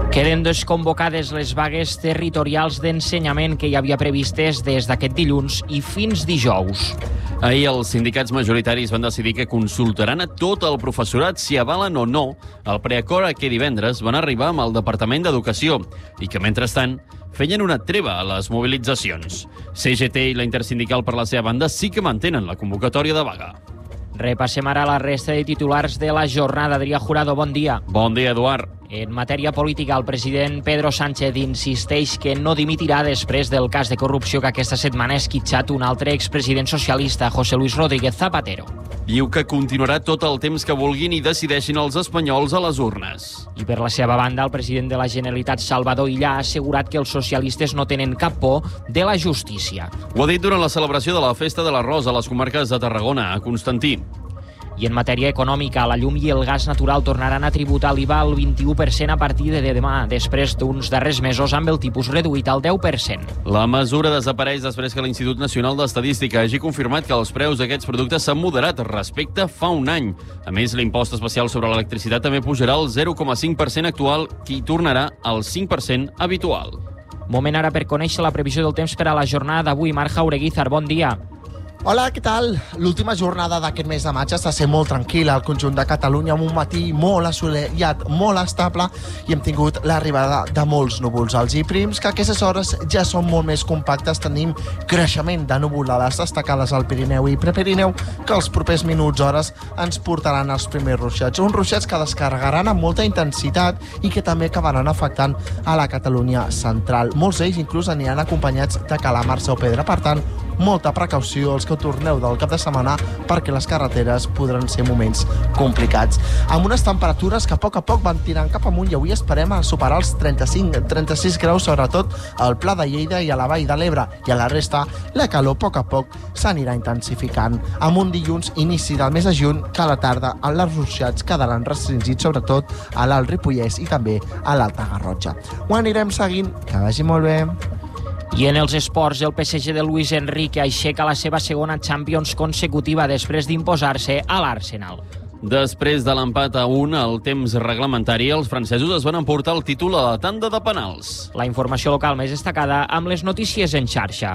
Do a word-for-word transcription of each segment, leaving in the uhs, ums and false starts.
Queden desconvocades les vagues territorials d'ensenyament que hi havia previstes des d'aquest dilluns i fins dijous. Ahir els sindicats majoritaris van decidir que consultaran a tot el professorat si avalen o no el preacord a què divendres van arribar amb el Departament d'Educació i que, mentrestant, feien una treva a les mobilitzacions. C G T i la Intersindical, per la seva banda, sí que mantenen la convocatòria de vaga. Repassem ara la resta de titulars de la jornada. Adrià Jurado, bon dia. Bon dia, Eduard. En matèria política, el president Pedro Sánchez insisteix que no dimitirà després del cas de corrupció que aquesta setmana ha esquitxat un altre expresident socialista, José Luis Rodríguez Zapatero. Diu que continuarà tot el temps que vulguin i decideixin els espanyols a les urnes. I per la seva banda, el president de la Generalitat, Salvador Illa, ha assegurat que els socialistes no tenen cap por de la justícia. Ho ha dit durant la celebració de la Festa de l'Arròs a les comarques de Tarragona, a Constantí. I en matèria econòmica, la llum i el gas natural tornaran a tributar l'I V A al vint-i-u per cent a partir de demà, després d'uns darrers mesos amb el tipus reduït al deu per cent. La mesura desapareix després que l'Institut Nacional d'Estadística hagi confirmat que els preus d'aquests productes s'han moderat respecte a fa un any. A més, l'impost especial sobre l'electricitat també pujarà al zero coma cinc per cent actual, que hi tornarà al cinc per cent habitual. Moment ara per conèixer la previsió del temps per a la jornada d'avui. Marc Jaureguizar, bon dia. Hola, què tal? L'última jornada d'aquest mes de maig està sent molt tranquil·la al conjunt de Catalunya, amb un matí molt assolellat, molt estable, i hem tingut l'arribada de molts núvols alts i prims, que a aquestes hores ja són molt més compactes. Tenim creixement de nuvolades destacades al Pirineu i Prepirineu, que els propers minuts, hores, ens portaran els primers ruixats. Uns ruixats que descarregaran amb molta intensitat i que també acabaran afectant a la Catalunya central. Molts d'ells inclús aniran acompanyats de calamarsa o pedra. Per tant, molta precaució els que torneu del cap de setmana, perquè les carreteres podran ser moments complicats. Amb unes temperatures que a poc a poc van tirant cap amunt i avui esperem a superar els trenta-cinc trenta-sis graus, sobretot al Pla de Lleida i a la Vall de l'Ebre, i a la resta la calor a poc a poc s'anirà intensificant. Amb un dilluns inici del mes de juny que a la tarda els ruixats quedaran restringits sobretot a l'Alt Ripollès i també a l'Alta Garrotxa. Ho anirem seguint, que vagi molt bé. I en els esports, el P S G de Luis Enrique aixeca la seva segona Champions consecutiva després d'imposar-se a l'Arsenal. Després de l'empat a un al temps reglamentari, els francesos es van emportar el títol a la tanda de penals. La informació local més destacada amb les notícies en xarxa.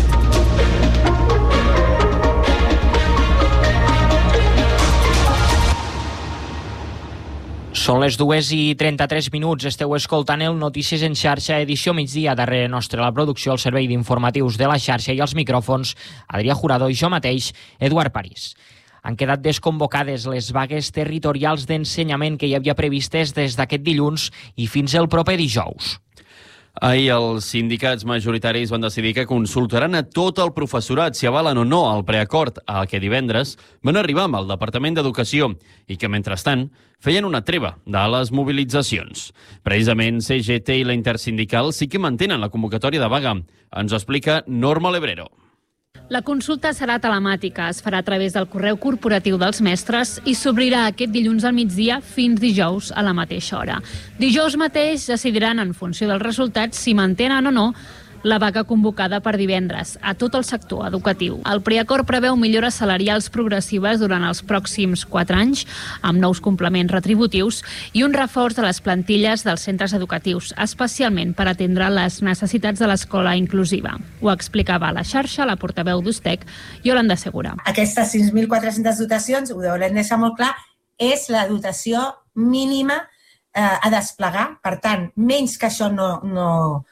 Són les dues i trenta-tres minuts. Esteu escoltant el Notícies en xarxa, edició migdia. Darrere nostre la producció, el servei d'informatius de la xarxa i els micròfons, Adrià Jurado i jo mateix, Eduard París. Han quedat desconvocades les vagues territorials d'ensenyament que hi havia previstes des d'aquest dilluns i fins el proper dijous. Ahir els sindicats majoritaris van decidir que consultaran a tot el professorat si avalen o no el preacord a què divendres van arribar amb el Departament d'Educació i que, mentrestant, feien una treva de les mobilitzacions. Precisament, C G T i la Intersindical sí que mantenen la convocatòria de vaga. Ens ho explica Norma Lebrero. La consulta serà telemàtica, es farà a través del correu corporatiu dels mestres i s'obrirà aquest dilluns al migdia fins dijous a la mateixa hora. Dijous mateix decidiran, en funció dels resultats, si mantenen o no la vaga convocada per divendres a tot el sector educatiu. El preacord preveu millores salarials progressives durant els pròxims quatre anys, amb nous complements retributius i un reforç de les plantilles dels centres educatius, especialment per atendre les necessitats de l'escola inclusiva. Ho explicava a la xarxa la portaveu d'U S T E C, Yolanda Segura. Aquestes sis mil quatre-centes dotacions, ho volem deixar molt clar, és la dotació mínima eh, a desplegar. Per tant, menys que això no... no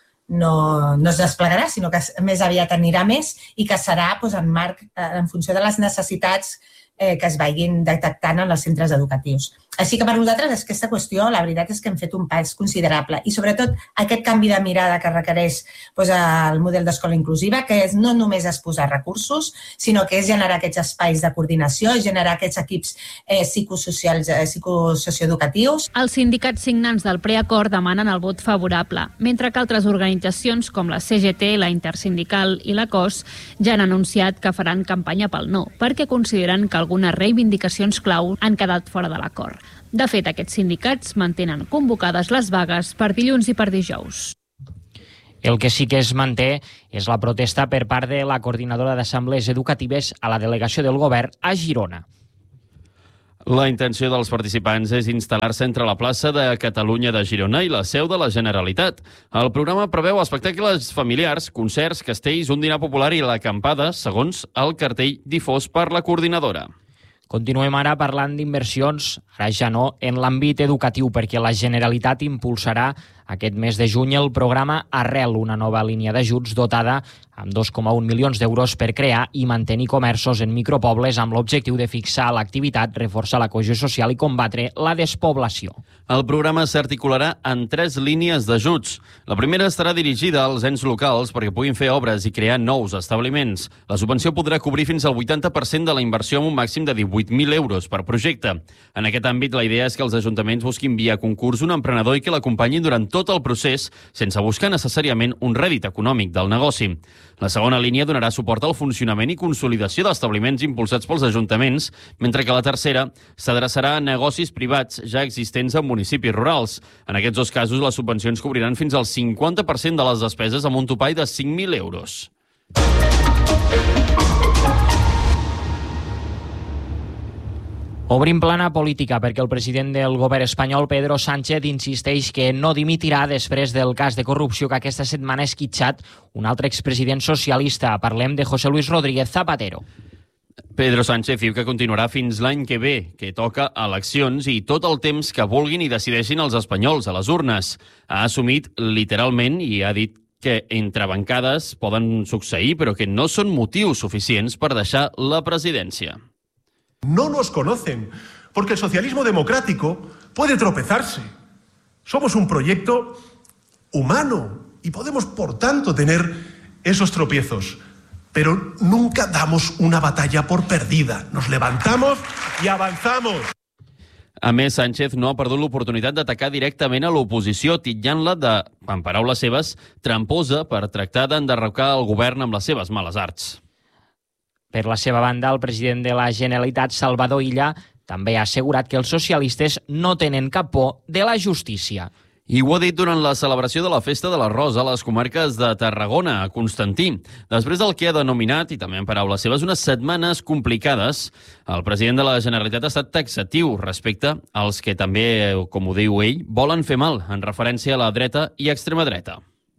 No, no es desplegarà, sinó que més aviat anirà més i que serà doncs, en marc, en funció de les necessitats eh, que es vagin detectant en els centres educatius. Així que per nosaltres aquesta qüestió, la veritat és que hem fet un pas considerable i sobretot aquest canvi de mirada que requereix doncs, el model d'escola inclusiva, que és no només és posar recursos, sinó que és generar aquests espais de coordinació, generar aquests equips eh, psicosocials, eh, psicosocioeducatius. Els sindicats signants del preacord demanen el vot favorable, mentre que altres organitzacions com la C G T, la Intersindical i la C O S ja han anunciat que faran campanya pel no, perquè consideren que algunes reivindicacions clau han quedat fora de l'acord. De fet, aquests sindicats mantenen convocades les vagues per dilluns i per dijous. El que sí que es manté és la protesta per part de la coordinadora d'assemblees educatives a la delegació del govern a Girona. La intenció dels participants és instal·lar-se entre la plaça de Catalunya de Girona i la seu de la Generalitat. El programa preveu espectacles familiars, concerts, castells, un dinar popular i l'acampada, segons el cartell difós per la coordinadora. Continuem ara parlant d'inversions, ara ja no en l'àmbit educatiu, perquè la Generalitat impulsarà aquest mes de juny el programa Arrel, una nova línia d'ajuts dotada amb dos coma un milions d'euros per crear i mantenir comerços en micropobles amb l'objectiu de fixar l'activitat, reforçar la cohesió social i combatre la despoblació. El programa s'articularà en tres línies d'ajuts. La primera estarà dirigida als ens locals perquè puguin fer obres i crear nous establiments. La subvenció podrà cobrir fins al vuitanta per cent de la inversió amb un màxim de divuit mil euros per projecte. En aquest àmbit, la idea és que els ajuntaments busquin via concurs un emprenedor i que l'acompanyin durant tot el procés sense buscar necessàriament un rèdit econòmic del negoci. La segona línia donarà suport al funcionament i consolidació d'establiments impulsats pels ajuntaments, mentre que la tercera s'adreçarà a negocis privats ja existents en municipis rurals. En aquests dos casos, les subvencions cobriran fins al cinquanta per cent de les despeses amb un topall de cinc mil euros. Obrim plana política perquè el president del govern espanyol, Pedro Sánchez, insisteix que no dimitirà després del cas de corrupció que aquesta setmana ha esquitxat un altre expresident socialista. Parlem de José Luis Rodríguez Zapatero. Pedro Sánchez diu que continuarà fins l'any que ve, que toca eleccions i tot el temps que vulguin i decideixin els espanyols a les urnes. Ha assumit literalment i ha dit que entre bancades poden succeir, però que no són motius suficients per deixar la presidència. No nos conocen, porque el socialismo democrático puede tropezarse. Somos un proyecto humano y podemos, por tanto, tener esos tropiezos. Pero nunca damos una batalla por perdida. Nos levantamos y avanzamos. A més, Sánchez no ha perdut l'oportunitat d'atacar directament a l'oposició, titllant-la de, en paraules seves, tramposa per tractar d'enderrocar el govern amb les seves males arts. Per la seva banda, el president de la Generalitat, Salvador Illa, també ha assegurat que els socialistes no tenen cap por de la justícia. I ho ha dit durant la celebració de la Festa de l'Arròs a les comarques de Tarragona, a Constantí. Després del que ha denominat, i també en paraules seves, unes setmanes complicades, el president de la Generalitat ha estat taxatiu respecte als que també, com ho diu ell, volen fer mal, en referència a la dreta i extrema dreta.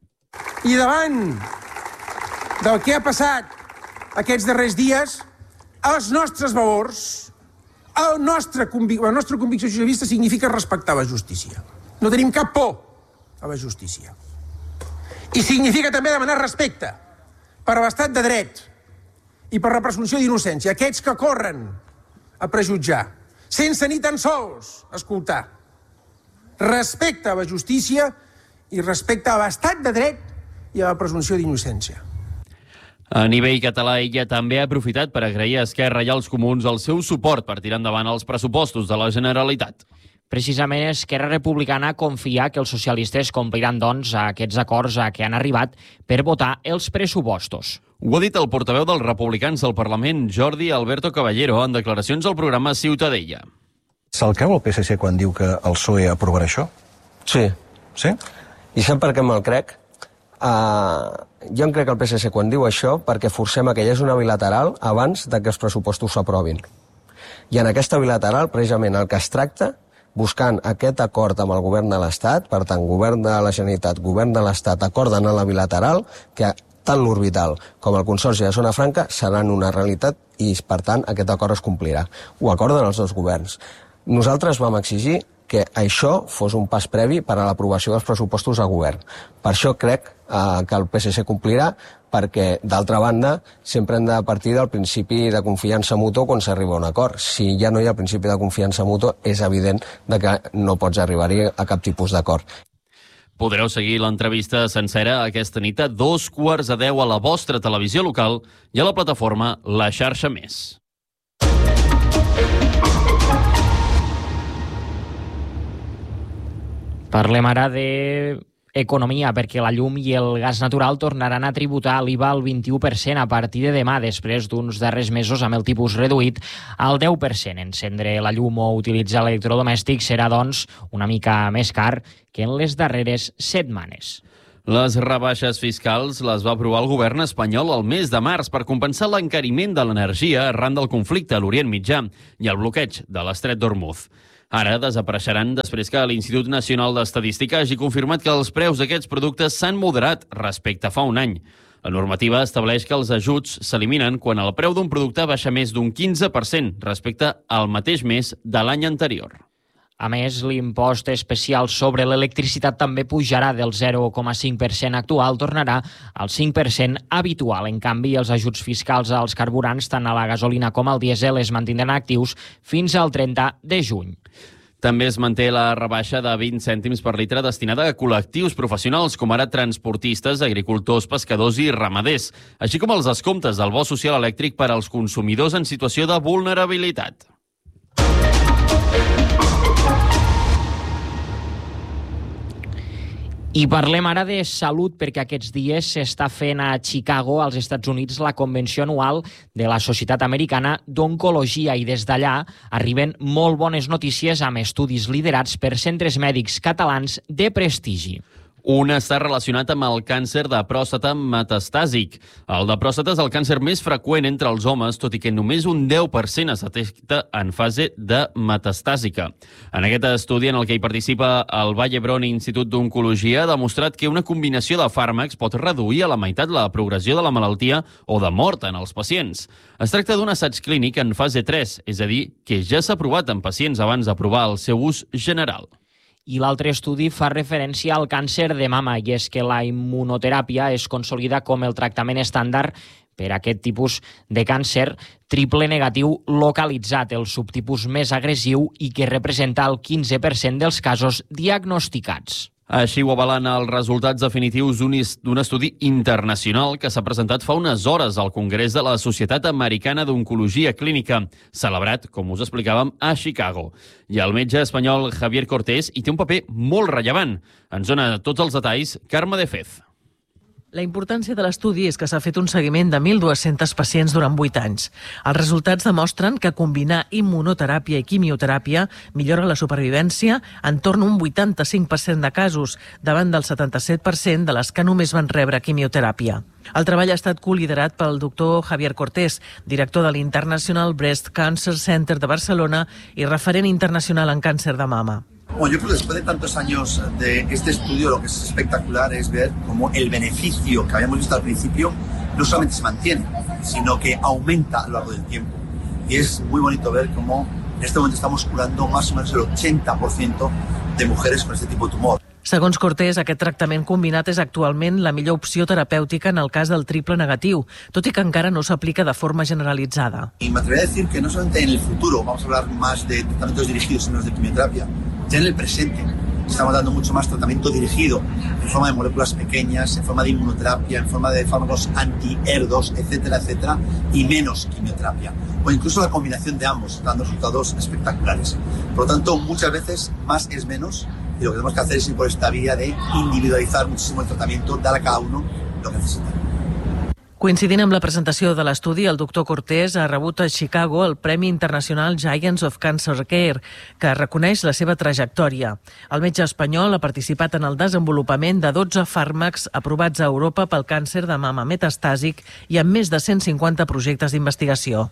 I davant del que ha passat aquests darrers dies, els nostres valors, el nostre convic- la nostra convicció socialista significa respectar la justícia. No tenim cap por a la justícia. I significa també demanar respecte per l'estat de dret i per la presumpció d'innocència. Aquests que corren a prejutjar, sense ni tan sols escoltar. Respecte a la justícia i respecte a l'estat de dret i a la presumpció d'innocència. A nivell català, ella també ha aprofitat per agrair a Esquerra i als Comuns el seu suport per tirar endavant els pressupostos de la Generalitat. Precisament, Esquerra Republicana confia que els socialistes compliran, doncs, aquests acords a què han arribat per votar els pressupostos. Ho ha dit el portaveu dels republicans al Parlament, Jordi Alberto Caballero, en declaracions al programa Ciutadella. Se'l creu el P S C quan diu que el P S O E aprovarà això? Sí. Sí? I sap per què me'l crec? Uh, jo em crec el P S C quan diu això perquè forcem que hi hagi una bilateral abans de que els pressupostos s'aprovin. I en aquesta bilateral, precisament, el que es tracta, buscant aquest acord amb el govern de l'Estat, per tant, govern de la Generalitat, govern de l'Estat, acorden en la bilateral, que tant l'orbital com el Consorci de Zona Franca seran una realitat i, per tant, aquest acord es complirà. Ho acorden els dos governs. Nosaltres vam exigir que això fos un pas previ per a l'aprovació dels pressupostos a govern. Per això crec eh, que el P S C complirà, perquè, d'altra banda, sempre hem de partir del principi de confiança mútua quan s'arriba a un acord. Si ja no hi ha principi de confiança mútua, és evident de que no pots arribar-hi a cap tipus d'acord. Podreu seguir l'entrevista sencera aquesta nit a dos quarts de deu a la vostra televisió local i a la plataforma La Xarxa Més. Parlem ara d'economia, perquè la llum i el gas natural tornaran a tributar l'I V A al vint-i-u per cent a partir de demà, després d'uns darrers mesos amb el tipus reduït al deu per cent. Encendre la llum o utilitzar l'electrodomèstic serà, doncs, una mica més car que en les darreres setmanes. Les rebaixes fiscals les va aprovar el govern espanyol el mes de març per compensar l'encariment de l'energia arran del conflicte a l'Orient Mitjà i el bloqueig de l'Estret d'Hormuz. Ara desapareixeran després que l'Institut Nacional d'Estadística hagi confirmat que els preus d'aquests productes s'han moderat respecte a fa un any. La normativa estableix que els ajuts s'eliminen quan el preu d'un producte baixa més d'un quinze per cent respecte al mateix mes de l'any anterior. A més, l'impost especial sobre l'electricitat també pujarà del zero coma cinc per cent actual, tornarà al cinc per cent habitual. En canvi, els ajuts fiscals als carburants, tant a la gasolina com al dièsel, es mantindran actius fins al trenta de juny. També es manté la rebaixa de vint cèntims per litre destinada a col·lectius professionals com ara transportistes, agricultors, pescadors i ramaders, així com els descomptes del bo social elèctric per als consumidors en situació de vulnerabilitat. I parlem ara de salut, perquè aquests dies s'està fent a Chicago, als Estats Units, la convenció anual de la Societat Americana d'Oncologia, i des d'allà arriben molt bones notícies amb estudis liderats per centres mèdics catalans de prestigi. Un està relacionat amb el càncer de pròstata metastàsic. El de pròstata és el càncer més freqüent entre els homes, tot i que només un deu per cent es detecta en fase de metastàsica. En aquest estudi, en el que hi participa el Vall d'Hebron Institut d'Oncologia, ha demostrat que una combinació de fàrmacs pot reduir a la meitat la progressió de la malaltia o de mort en els pacients. Es tracta d'un assaig clínic en fase tres, és a dir, que ja s'ha provat en pacients abans d'aprovar el seu ús general. I l'altre estudi fa referència al càncer de mama, i és que la immunoteràpia es consolida com el tractament estàndard per a aquest tipus de càncer triple negatiu localitzat, el subtipus més agressiu i que representa el quinze per cent dels casos diagnosticats. Així ho avalen els resultats definitius d'un estudi internacional que s'ha presentat fa unes hores al Congrés de la Societat Americana d'Oncologia Clínica, celebrat, com us explicàvem, a Chicago. I el metge espanyol Javier Cortés hi té un paper molt rellevant. Ens dona tots els detalls Carme de Fez. La importància de l'estudi és que s'ha fet un seguiment de mil dues-cents pacients durant vuit anys. Els resultats demostren que combinar immunoteràpia i quimioteràpia millora la supervivència en torn a un vuitanta-cinc per cent de casos, davant del setanta-set per cent de les que només van rebre quimioteràpia. El treball ha estat coliderat pel doctor Javier Cortés, director de l'International Breast Cancer Center de Barcelona i referent internacional en càncer de mama. Bueno, yo creo que después de tantos años de este estudio lo que es espectacular es ver cómo el beneficio que habíamos visto al principio no solamente se mantiene, sino que aumenta a lo largo del tiempo. Y es muy bonito ver cómo en este momento estamos curando más o menos el ochenta por ciento de mujeres con este tipo de tumor. Segons Cortés, aquest tractament combinat és actualment la millor opció terapèutica en el cas del triple negatiu, tot i que encara no s'aplica de forma generalitzada. Y me atrevería a decir que no solamente en el futuro vamos a hablar más de tratamientos dirigidos y menos de quimioterapia, ya en el presente estamos dando mucho más tratamiento dirigido en forma de moléculas pequeñas, en forma de inmunoterapia, en forma de fármacos anti-E R dos, etcétera, etcétera, y menos quimioterapia. O incluso la combinación de ambos, dando resultados espectaculares. Por lo tanto, muchas veces más es menos, y lo que tenemos que hacer es ir por esta vía de individualizar muchísimo el tratamiento, dar a cada uno lo que necesita. Coincidint amb la presentació de l'estudi, el doctor Cortés ha rebut a Chicago el Premi Internacional Giants of Cancer Care, que reconeix la seva trajectòria. El metge espanyol ha participat en el desenvolupament de dotze fàrmacs aprovats a Europa pel càncer de mama metastàsic i amb més de cent cinquanta projectes d'investigació.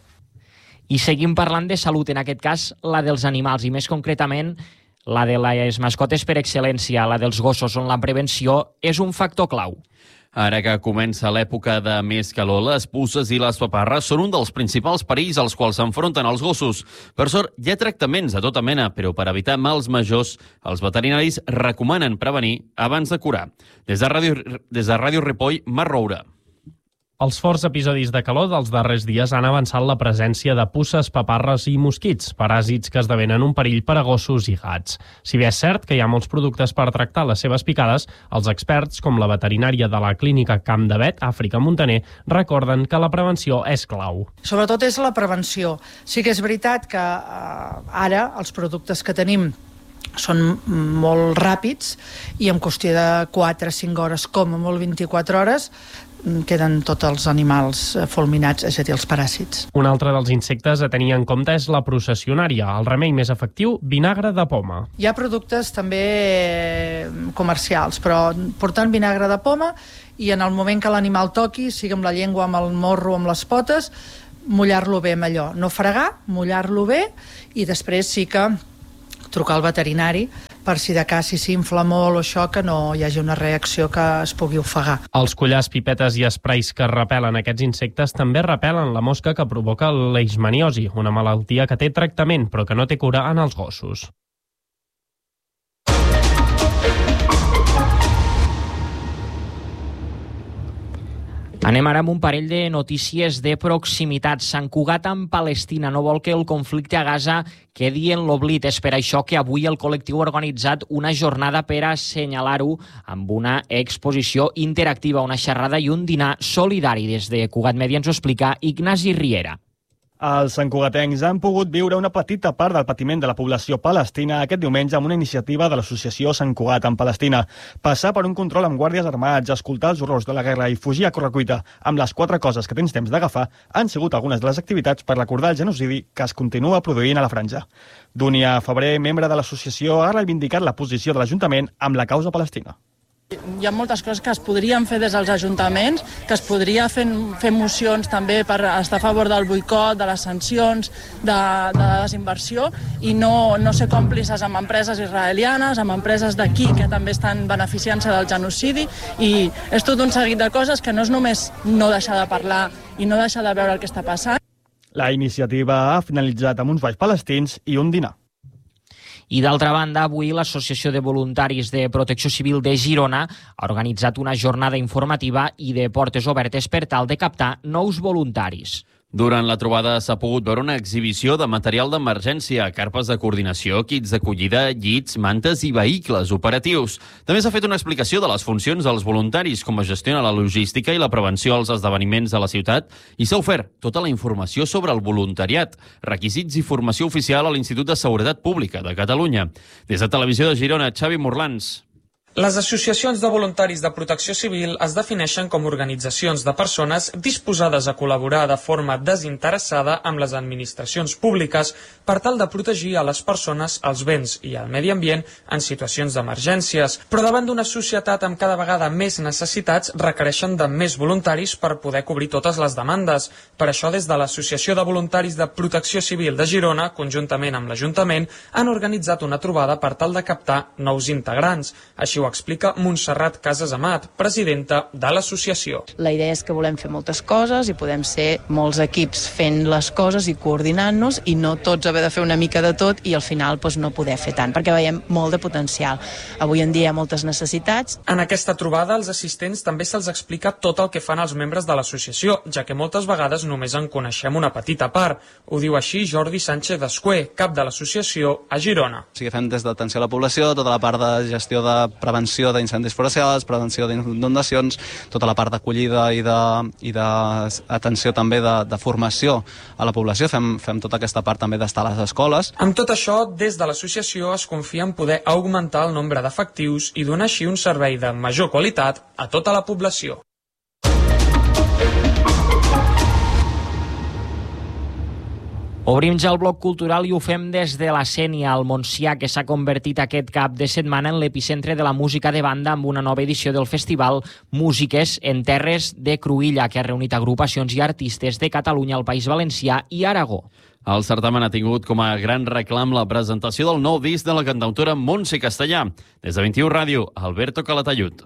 I seguim parlant de salut, en aquest cas la dels animals, i més concretament la de les mascotes per excel·lència, la dels gossos, on la prevenció és un factor clau. Ara que comença l'època de més calor, les puces i les paparres són un dels principals perills als quals s'enfronten els gossos. Per sort, hi ha tractaments de tota mena, però per evitar mals majors, els veterinaris recomanen prevenir abans de curar. Des de Ràdio, des de Ràdio Ripoll, Mar Roura. Els forts episodis de calor dels darrers dies han avançat la presència de puces, paparres i mosquits, paràsits que esdevenen un perill per a gossos i gats. Si bé és cert que hi ha molts productes per tractar les seves picades, els experts, com la veterinària de la clínica Camp de Vet, Àfrica Montaner, recorden que la prevenció és clau. Sobretot és la prevenció. Sí que és veritat que eh, ara els productes que tenim són molt ràpids i en qüestió de quatre a cinc hores, com a molt vint-i-quatre hores, queden tots els animals fulminats, és a dir, els paràsits. Un altre dels insectes a tenir en compte és la processionària, el remei més efectiu, vinagre de poma. Hi ha productes també comercials, però portant vinagre de poma i en el moment que l'animal toqui, sigui amb la llengua, amb el morro, amb les potes, mullar-lo bé amb allò, no fregar, mullar-lo bé i després sí que trucar al veterinari per si de cas si s'infla molt o això, que no hi hagi una reacció que es pugui ofegar. Els collars, pipetes i esprais que repel·len aquests insectes també repel·len la mosca que provoca la leishmaniosi, una malaltia que té tractament però que no té cura en els gossos. Anem ara amb un parell de notícies de proximitat. Sant Cugat amb Palestina no vol que el conflicte a Gaza quedi en l'oblit. És per això que avui el col·lectiu ha organitzat una jornada per assenyalar-ho amb una exposició interactiva, una xerrada i un dinar solidari. Des de Cugat Media ens ho explica Ignasi Riera. Els santcugatencs han pogut viure una petita part del patiment de la població palestina aquest diumenge amb una iniciativa de l'associació Sant Cugat en Palestina. Passar per un control amb guàrdies armats, escoltar els horrors de la guerra i fugir a correcuita amb les quatre coses que tens temps d'agafar han sigut algunes de les activitats per recordar el genocidi que es continua produint a la franja. Dúnia Febrer, membre de l'associació, ha reivindicat la posició de l'Ajuntament amb la causa palestina. Hi ha moltes coses que es podrien fer des dels ajuntaments, que es podria fer, fer mocions també per estar a favor del boicot, de les sancions, de, de desinversió, i no, no ser còmplices amb empreses israelianes, amb empreses d'aquí que també estan beneficiant-se del genocidi, i és tot un seguit de coses que no és només no deixar de parlar i no deixar de veure el que està passant. La iniciativa ha finalitzat amb uns balls palestins i un dinar. I d'altra banda, avui l'Associació de Voluntaris de Protecció Civil de Girona ha organitzat una jornada informativa i de portes obertes per tal de captar nous voluntaris. Durant la trobada s'ha pogut veure una exhibició de material d'emergència, carpes de coordinació, kits d'acollida, llits, mantes i vehicles operatius. També s'ha fet una explicació de les funcions dels voluntaris, com es gestiona la logística i la prevenció als esdeveniments de la ciutat, i s'ha ofert tota la informació sobre el voluntariat, requisits i formació oficial a l'Institut de Seguretat Pública de Catalunya. Des de Televisió de Girona, Xavi Morlans. Les associacions de voluntaris de protecció civil es defineixen com organitzacions de persones disposades a col·laborar de forma desinteressada amb les administracions públiques per tal de protegir a les persones, els béns i el medi ambient en situacions d'emergències. Però davant d'una societat amb cada vegada més necessitats requereixen de més voluntaris per poder cobrir totes les demandes. Per això, des de l'Associació de Voluntaris de Protecció Civil de Girona, conjuntament amb l'Ajuntament, han organitzat una trobada per tal de captar nous integrants. Així ho explica Montserrat Casas Amat, presidenta de l'associació. La idea és que volem fer moltes coses i podem ser molts equips fent les coses i coordinant-nos i no tots haver de fer una mica de tot i al final doncs, no poder fer tant, perquè veiem molt de potencial. Avui en dia hi ha moltes necessitats. En aquesta trobada, als assistents també se'ls explica tot el que fan els membres de l'associació, ja que moltes vegades només en coneixem una petita part. Ho diu així Jordi Sánchez Escué, cap de l'associació a Girona. O sigui, fem des d'atenció a la població, tota la part de gestió de prevenció d'incendis forestals, prevenció d'inundacions, tota la part d'acollida i d'atenció també de, de formació a la població. Fem, fem tota aquesta part també d'estar a les escoles. Amb tot això, des de l'associació es confia en poder augmentar el nombre d'efectius i donar així un servei de major qualitat a tota la població. Obrim ja el bloc cultural i ho fem des de la Sénia, al Montsià, que s'ha convertit aquest cap de setmana en l'epicentre de la música de banda amb una nova edició del festival Músiques en Terres de Cruïlla, que ha reunit agrupacions i artistes de Catalunya, el País Valencià i Aragó. El certamen ha tingut com a gran reclam la presentació del nou disc de la cantautora Montse Castellà. Des de vint-i-u Ràdio, Alberto Calatayud.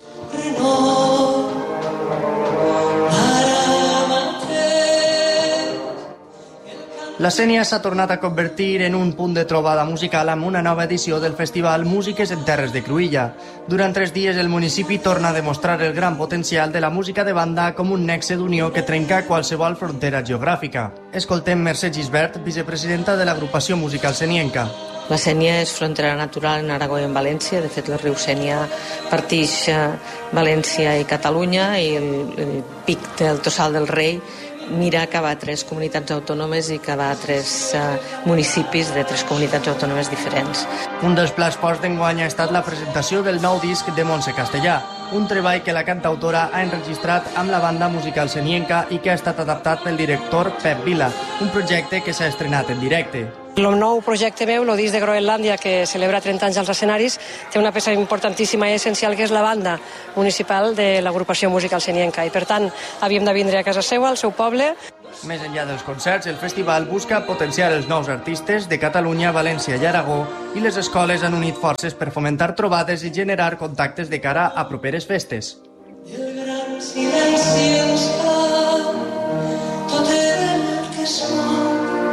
La Sénia s'ha tornat a convertir en un punt de trobada musical amb una nova edició del festival Músiques en Terres de Cruïlla. Durant tres dies el municipi torna a demostrar el gran potencial de la música de banda com un nexe d'unió que trenca qualsevol frontera geogràfica. Escoltem Mercè Gisbert, vicepresidenta de l'agrupació musical senienca. La Sénia és frontera natural en Aragó i en València. De fet, el riu Sénia partix València i Catalunya i el, el pic del Tossal del Rei mira que va a tres comunitats autònomes i que va a tres uh, municipis de tres comunitats autònomes diferents. Un dels plats forts d'enguany ha estat la presentació del nou disc de Montse Castellà, un treball que la cantautora ha enregistrat amb la banda musical Senienca i que ha estat adaptat pel director Pep Vila, un projecte que s'ha estrenat en directe. El nou projecte meu, el disc de Groenlàndia, que celebra trenta anys als escenaris, té una peça importantíssima i essencial, que és la banda municipal de l'agrupació musical Senienca. I, per tant, havíem de vindre a casa seva, al seu poble. Més enllà dels concerts, el festival busca potenciar els nous artistes de Catalunya, València i Aragó, i les escoles han unit forces per fomentar trobades i generar contactes de cara a properes festes. El gran silenci ens fa tot el que es mou.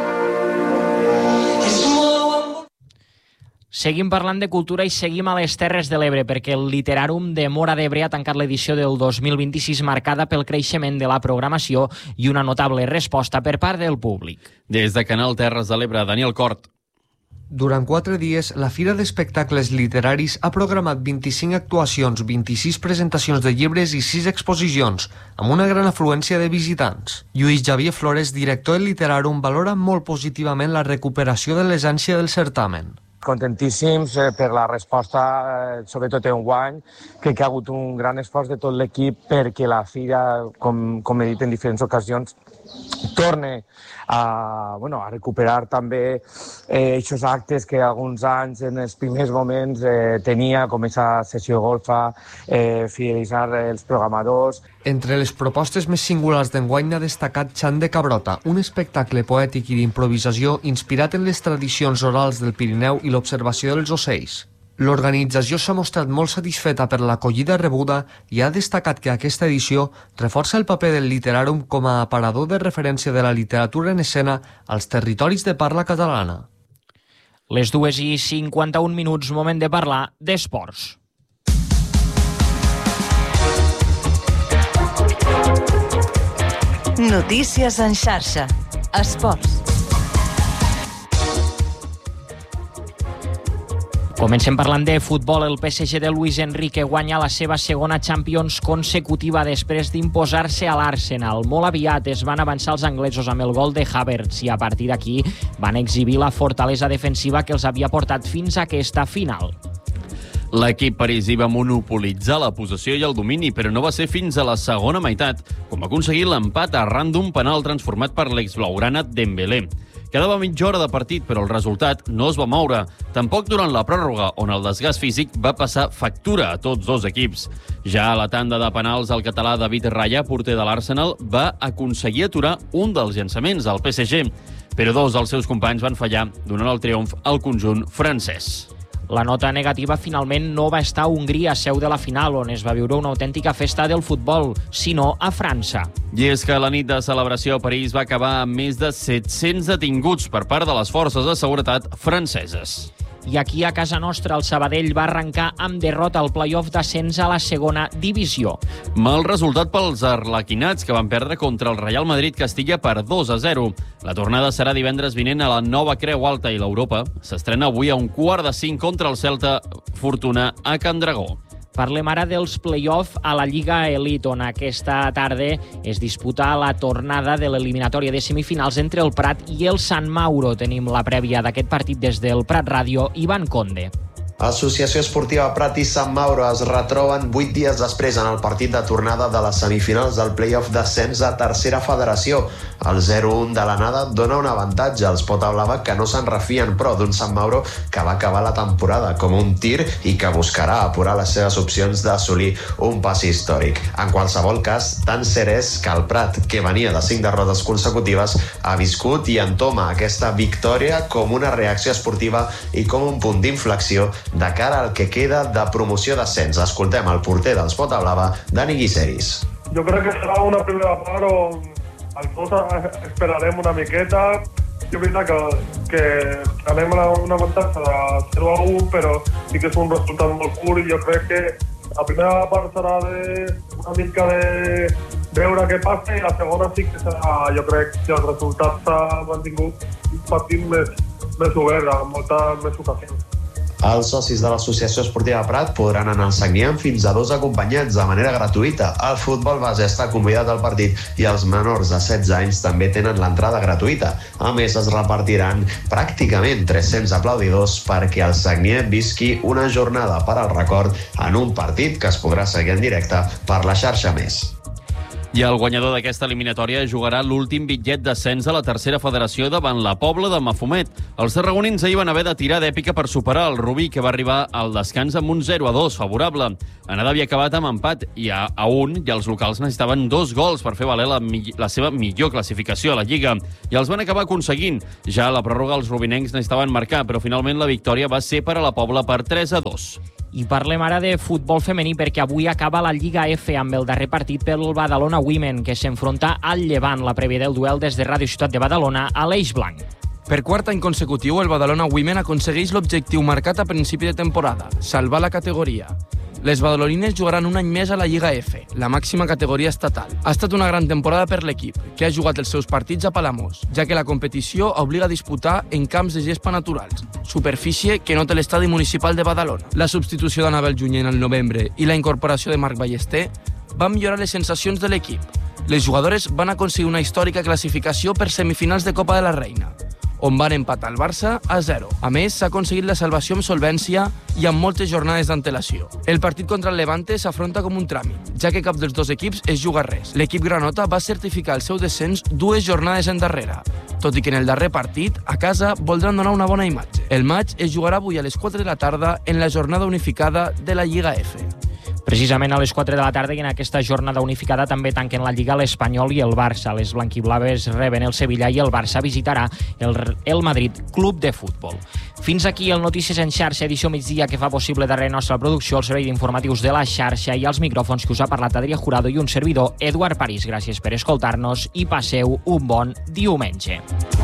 Seguim parlant de cultura i seguim a les Terres de l'Ebre, perquè el Literàrum de Móra d'Ebre ha tancat l'edició del dos mil vint-i-sis marcada pel creixement de la programació i una notable resposta per part del públic. Des de Canal Terres de l'Ebre, Daniel Cort. Durant quatre dies, la Fira d'Espectacles Literaris ha programat vint-i-cinc actuacions, vint-i-sis presentacions de llibres i sis exposicions, amb una gran afluència de visitants. Lluís Xavier Flores, director del Literàrum, valora molt positivament la recuperació de l'essència del certamen. Contentíssims eh, per la resposta, eh, sobretot en guany. Crec que ha hagut un gran esforç de tot l'equip perquè la Fira, com, com he dit en diferents ocasions, torne a, bueno, a recuperar també aquests eh, actes que alguns anys en els primers moments eh, tenia, com aquesta sessió de golfa, eh, fidelitzar els programadors. Entre les propostes més singulars d'enguany ha destacat Xant de Cabrota, un espectacle poètic i d'improvisació inspirat en les tradicions orals del Pirineu i l'observació dels ocells. L'organització s'ha mostrat molt satisfeta per l'acollida rebuda i ha destacat que aquesta edició reforça el paper del Literàrum com a aparador de referència de la literatura en escena als territoris de parla catalana. Les dues i cinquanta-un minuts, moment de parlar d'esports. Notícies en xarxa. Esports. Comencem parlant de futbol. El P S G de Luis Enrique guanya la seva segona Champions consecutiva després d'imposar-se a l'Arsenal. Molt aviat es van avançar els anglesos amb el gol de Havertz i a partir d'aquí van exhibir la fortalesa defensiva que els havia portat fins a aquesta final. L'equip parisí va monopolitzar la possessió i el domini, però no va ser fins a la segona meitat, com aconseguir l'empat arran d'un penal transformat per l'exblaugrana Dembélé. Quedava mitja hora de partit, però el resultat no es va moure. Tampoc durant la pròrroga, on el desgast físic va passar factura a tots dos equips. Ja a la tanda de penals, el català David Raya, porter de l'Arsenal, va aconseguir aturar un dels llançaments al P S G, però dos dels seus companys van fallar, donant el triomf al conjunt francès. La nota negativa finalment no va estar a Hongria, seu de la final, on es va viure una autèntica festa del futbol, sinó a França. I és que la nit de celebració a París va acabar amb més de set-cents detinguts per part de les forces de seguretat franceses. I aquí a casa nostra el Sabadell va arrencar amb derrota al play-off d'ascens a la segona divisió. Mal resultat pels arlequinats, que van perdre contra el Real Madrid Castilla per dos a zero. La tornada serà divendres vinent a la nova Creu Alta i l'Europa s'estrena avui a un quart de cinc contra el Celta Fortuna a Can Dragó. Parlem ara dels play-off a la Lliga Elite, on aquesta tarda es disputa la tornada de l'eliminatòria de semifinals entre el Prat i el Sant Mauro. Tenim la prèvia d'aquest partit des del Prat Ràdio, Ivan Conde. Associació Esportiva Prat i Sant Mauro es retroben vuit dies després en el partit de tornada de les semifinals del play-off d'ascens a tercera federació. El zero a un de l'anada dona un avantatge als Potablava, que no se'n refien, però d'un Sant Mauro que va acabar la temporada com un tir i que buscarà apurar les seves opcions d'assolir un pas històric. En qualsevol cas, tan cert és que el Prat, que venia de cinc derrotes consecutives, ha viscut i entoma aquesta victòria com una reacció esportiva i com un punt d'inflexió de cara al que queda de promoció d'ascens. Escoltem el porter dels Potablava, Dani Guiseris. Jo crec que serà una primera part on els dos esperarem una miqueta. Jo crec que, que anem a una avantatge de zero a un, però sí que és un resultat molt curt i jo crec que la primera part serà de una mica de veure què passa i la segona sí que serà, jo crec, que el resultat s'ha mantingut un partit més, més obert, amb moltes més ocasions. Els socis de l'Associació Esportiva Prat podran anar al Sagnià fins a dos acompanyats de manera gratuïta. El futbol base està convidat al partit i els menors de setze anys també tenen l'entrada gratuïta. A més, es repartiran pràcticament tres-cents aplaudidors perquè el Sagnià visqui una jornada per al record en un partit que es podrà seguir en directe per la xarxa Més. I el guanyador d'aquesta eliminatòria jugarà l'últim bitllet d'ascens a la tercera federació davant la Pobla de Mafumet. Els tarragonins ahir van haver de tirar d'èpica per superar el Rubí, que va arribar al descans amb un zero a dos favorable. Anada havia acabat amb empat i a, a un, i els locals necessitaven dos gols per fer valer la, la seva millor classificació a la Lliga. I els van acabar aconseguint. Ja a la pròrroga els rubinencs necessitaven marcar, però finalment la victòria va ser per a la Pobla per tres a dos. I parlem ara de futbol femení perquè avui acaba la Lliga F amb el darrer partit pel Badalona Women, que s'enfronta al Llevant. La prèvia del duel des de Ràdio Ciutat de Badalona a l'Eix Blanc. Per quart any consecutiu, el Badalona Women aconsegueix l'objectiu marcat a principi de temporada, salvar la categoria. Les badalonines jugaran un any més a la Lliga F, la màxima categoria estatal. Ha estat una gran temporada per l'equip, que ha jugat els seus partits a Palamós, ja que la competició obliga a disputar en camps de gespa naturals, superfície que no té l'estadi municipal de Badalona. La substitució d'Anabel Junyent al novembre i la incorporació de Marc Ballester van millorar les sensacions de l'equip. Les jugadores van aconseguir una històrica classificació per semifinals de Copa de la Reina, on van empatar el Barça a zero. A més, s'ha aconseguit la salvació amb solvència i amb moltes jornades d'antelació. El partit contra el Levante s'afronta com un tràmit, ja que cap dels dos equips es juga res. L'equip granota va certificar el seu descens dues jornades endarrere, tot i que en el darrer partit, a casa, voldran donar una bona imatge. El maig es jugarà avui a les quatre de la tarda en la jornada unificada de la Lliga F. Precisament a les quatre de la tarda i en aquesta jornada unificada també tanquen la Lliga l'Espanyol i el Barça. Les blanquiblaves reben el Sevilla i el Barça visitarà el, el Madrid Club de Futbol. Fins aquí el Notícies en xarxa, edició migdia, que fa possible darrere nostra producció, el servei d'informatius de la xarxa i els micròfons que us ha parlat Adrià Jurado i un servidor, Eduard París. Gràcies per escoltar-nos i passeu un bon diumenge.